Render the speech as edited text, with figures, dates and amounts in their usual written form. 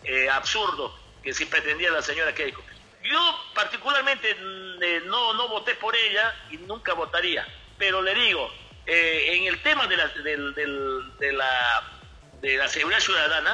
absurdo que sí pretendía la señora Keiko. Yo particularmente no voté por ella y nunca votaría, pero le digo, en el tema de la seguridad ciudadana,